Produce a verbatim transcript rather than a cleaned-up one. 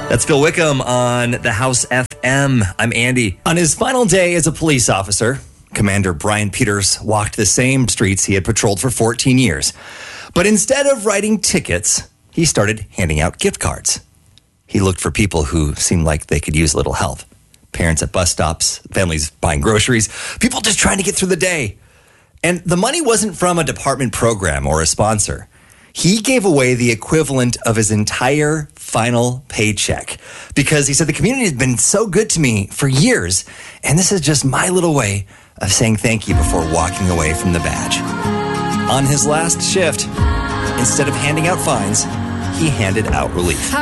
That's Phil Wickham on the House F M. I'm Andy. On his final day as a police officer, Commander Brian Peters walked the same streets he had patrolled for fourteen years. But instead of writing tickets, he started handing out gift cards. He looked for people who seemed like they could use a little help. Parents at bus stops, families buying groceries, people just trying to get through the day. And the money wasn't from a department program or a sponsor. He gave away the equivalent of his entire final paycheck because he said the community has been so good to me for years, and this is just my little way of saying thank you before walking away from the badge. On his last shift, instead of handing out fines, he handed out relief.